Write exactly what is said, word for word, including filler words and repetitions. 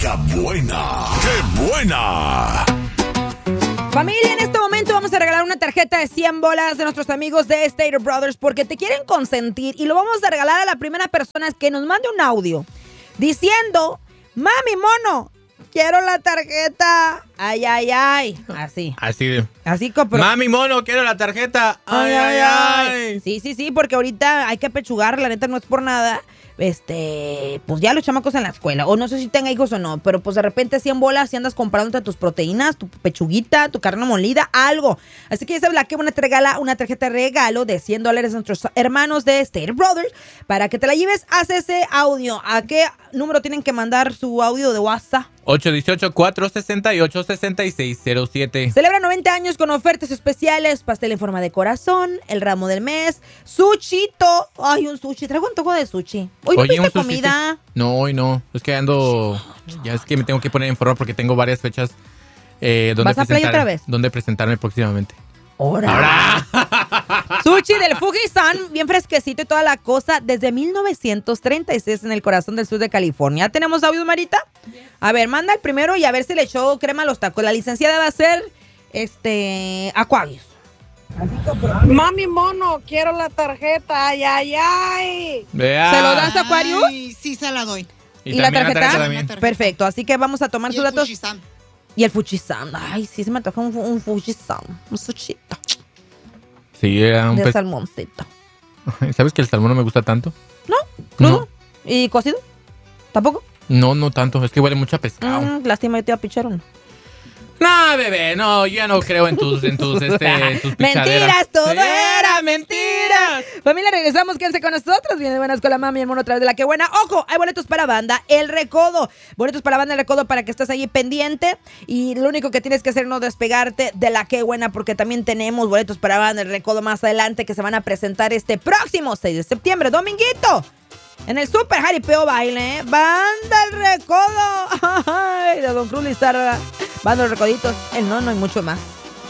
música buena. ¡Qué buena! Familia, en este momento vamos a regalar una tarjeta de cien bolas de nuestros amigos de Stater Brothers porque te quieren consentir y lo vamos a regalar a la primera persona que nos mande un audio diciendo, mami, mono, quiero la tarjeta. Ay, ay, ay. Así. Así de. Así como. Mami, mono, quiero la tarjeta. Ay, ay, ay. Sí, sí, sí, porque ahorita hay que pechugar, la neta no es por nada. Este, pues ya los chamacos en la escuela, o no sé si tenga hijos o no, pero pues de repente cien bolas si andas comprándote tus proteínas, tu pechuguita, tu carne molida, algo. Así que ya sabes, la que buena te regala una tarjeta de regalo de cien dólares a nuestros hermanos de Stater Brothers para que te la lleves. Haz ese audio. ¿A qué número tienen que mandar su audio de WhatsApp? ocho uno ocho, cuatro seis ocho, seis seis cero siete. Celebra noventa años con ofertas especiales, pastel en forma de corazón, el ramo del mes, sushito. Ay, un sushi. Traigo antojo de sushi. Hoy no Oye, pediste un sushi, comida. Sí. No, hoy no. Es que ando... Ya es que me tengo que poner en forma porque tengo varias fechas eh, donde, ¿Vas a playa presentar, otra vez? donde presentarme próximamente. ¡Ahora! ¡Ahora! Sushi del Fuji-san, bien fresquecito y toda la cosa, desde mil novecientos treinta y seis en el corazón del sur de California. ¿Tenemos audio, Marita? A ver, manda el primero y a ver si le echó crema a los tacos. La licenciada va a ser, este, Aquarius. Mami, mono, quiero la tarjeta. Ay, ay, ay. Vea. ¿Se lo das a Aquarius? Ay, sí, se la doy. ¿Y, ¿Y la tarjeta? La tarjeta también. Perfecto, así que vamos a tomar Y sus el datos. Fuji-san. Y el Fuji-san. Ay, sí, se me antoja un, un Fuji-san. Un sushito. Sí, era un De pez. salmoncito. ¿Sabes que el salmón no me gusta tanto? ¿No? ¿Crudo? No. ¿Y cocido? ¿Tampoco? No, no tanto. Es que huele mucho a pescado. Mm, lástima, yo te iba a pichar uno. No, bebé, no, yo ya no creo en tus, en tus, este, en tus pichaderas. Mentiras, todo Sí. era mentiras. Familia, regresamos, quédense con nosotros. Viene buenas con la mami y el mono a través de La Que Buena. Ojo, hay boletos para banda El Recodo. Boletos para banda El Recodo para que estés ahí pendiente. Y lo único que tienes que hacer es no despegarte de La Que Buena, porque también tenemos boletos para banda El Recodo más adelante que se van a presentar este próximo seis de septiembre, dominguito. En el Super Jaripeo Baile, ¿eh? Banda El Recodo. Ay, de Don Cruz Lizarra. Banda Los Recoditos, el Nono y mucho más.